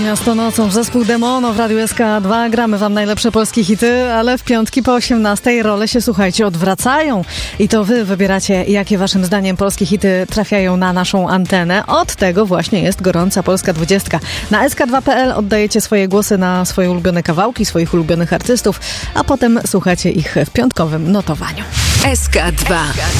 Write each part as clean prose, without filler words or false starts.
Miasto nocą, zespół Demono w Radiu SK2. Gramy wam najlepsze polskie hity, ale w piątki po 18 role się, słuchajcie, odwracają. I to wy wybieracie, jakie waszym zdaniem polskie hity trafiają na naszą antenę. Od tego właśnie jest gorąca Polska 20. Na sk2.pl oddajecie swoje głosy na swoje ulubione kawałki, swoich ulubionych artystów, a potem słuchacie ich w piątkowym notowaniu. SK2.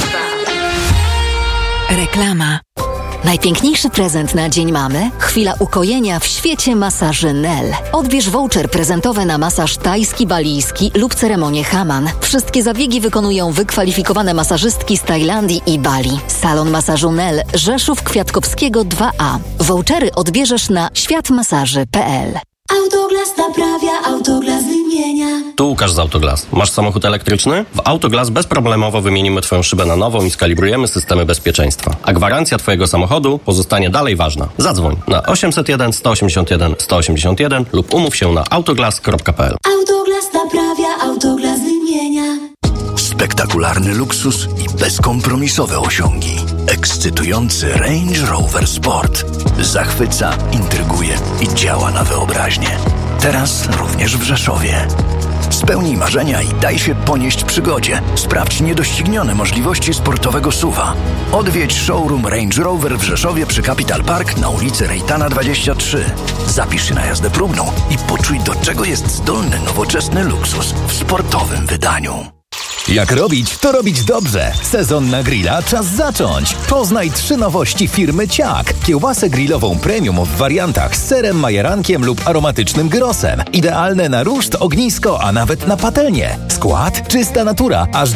Reklama. Najpiękniejszy prezent na Dzień Mamy? Chwila ukojenia w świecie masaży Nel. Odbierz voucher prezentowy na masaż tajski, balijski lub ceremonię Haman. Wszystkie zabiegi wykonują wykwalifikowane masażystki z Tajlandii i Bali. Salon masażu Nel, Rzeszów Kwiatkowskiego 2A. Vouchery odbierzesz na światmasaży.pl. Autoglas naprawia, Autoglas wymienia. Tu Łukasz z Autoglas. Masz samochód elektryczny? W Autoglas bezproblemowo wymienimy Twoją szybę na nową i skalibrujemy systemy bezpieczeństwa. A gwarancja Twojego samochodu pozostanie dalej ważna. Zadzwoń na 801 181 181 lub umów się na autoglas.pl. Autoglas naprawia, Autoglas wymienia. Spektakularny luksus i bezkompromisowe osiągi. Ekscytujący Range Rover Sport. Zachwyca, intryguje i działa na wyobraźnię. Teraz również w Rzeszowie. Spełnij marzenia i daj się ponieść przygodzie. Sprawdź niedoścignione możliwości sportowego SUV-a. Odwiedź showroom Range Rover w Rzeszowie przy Capital Park na ulicy Rejtana 23. Zapisz się na jazdę próbną i poczuj, do czego jest zdolny nowoczesny luksus w sportowym wydaniu. Jak robić, to robić dobrze. Sezon na grilla czas zacząć. Poznaj 3 nowości firmy Ciak. Kiełbasę grillową premium w wariantach z serem, majerankiem lub aromatycznym gyrosem. Idealne na ruszt, ognisko, a nawet na patelnię. Skład? Czysta natura. Aż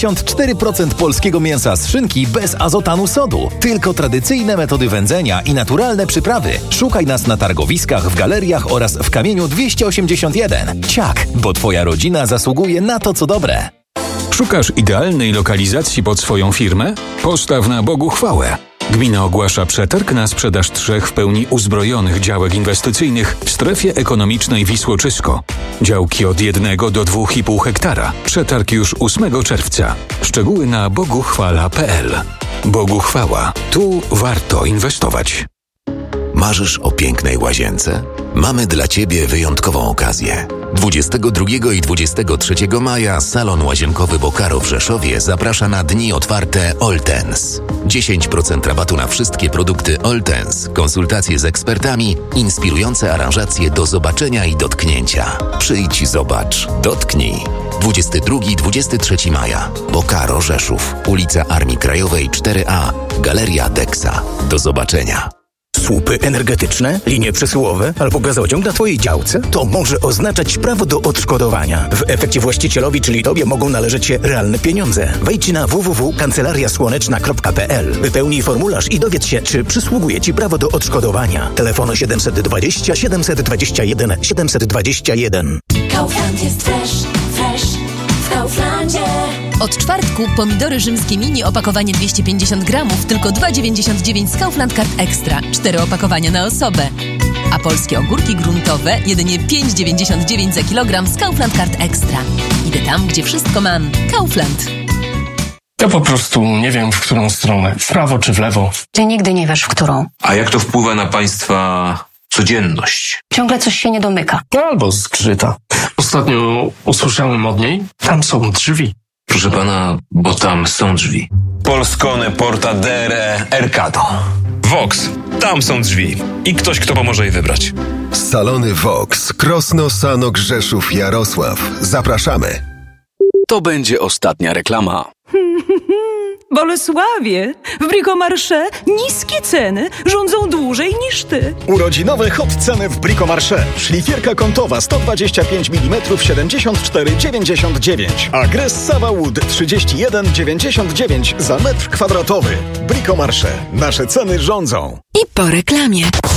94% polskiego mięsa z szynki bez azotanu sodu. Tylko tradycyjne metody wędzenia i naturalne przyprawy. Szukaj nas na targowiskach, w galeriach oraz w Kamieniu 281. Ciak, bo Twoja rodzina zasługuje na to, co dobre. Szukasz idealnej lokalizacji pod swoją firmę? Postaw na Bogu chwałę. Gmina ogłasza przetarg na sprzedaż 3 w pełni uzbrojonych działek inwestycyjnych w strefie ekonomicznej Wisłoczysko. Działki od 1 do 2,5 hektara. Przetarg już 8 czerwca. Szczegóły na boguchwala.pl. Bogu chwała. Tu warto inwestować. Marzysz o pięknej łazience? Mamy dla Ciebie wyjątkową okazję. 22 i 23 maja salon łazienkowy Bokaro w Rzeszowie zaprasza na dni otwarte Oltens. 10% rabatu na wszystkie produkty Oltens, konsultacje z ekspertami, inspirujące aranżacje do zobaczenia i dotknięcia. Przyjdź, zobacz, dotknij. 22-23 maja. Bokaro Rzeszów. Ulica Armii Krajowej 4A. Galeria Dexa. Do zobaczenia. Słupy energetyczne, linie przesyłowe albo gazociąg na Twojej działce? To może oznaczać prawo do odszkodowania. W efekcie właścicielowi, czyli Tobie, mogą należeć się realne pieniądze. Wejdź na www.kancelariasłoneczna.pl. Wypełnij formularz i dowiedz się, czy przysługuje Ci prawo do odszkodowania. Telefon 720 721 721. Kaufland jest fresh w Kauflandzie. Od czwartku pomidory rzymskie mini opakowanie 250 gramów tylko 2,99 z Kaufland Card Extra. 4 opakowania na osobę. A polskie ogórki gruntowe jedynie 5,99 za kilogram z Kaufland Card Extra. Idę tam, gdzie wszystko mam. Kaufland. Ja po prostu nie wiem, w którą stronę. W prawo czy w lewo. Ty nigdy nie wiesz, w którą. A jak to wpływa na Państwa codzienność? Ciągle coś się nie domyka. Albo zgrzyta. Ostatnio usłyszałem od niej, tam są drzwi. Proszę pana, bo tam są drzwi. Polscone Portadere Ercato. Vox. Tam są drzwi. I ktoś, kto pomoże je wybrać. Salony Vox. Krosno, Sanok, Rzeszów, Jarosław. Zapraszamy. To będzie ostatnia reklama. Bolesławie, w Bricomarché niskie ceny rządzą dłużej niż ty. Urodzinowe hot ceny w Bricomarché. Szlifierka kątowa 125 mm 74,99, a gres Sava Wood 31,99 za metr kwadratowy. Bricomarché. Nasze ceny rządzą. I po reklamie.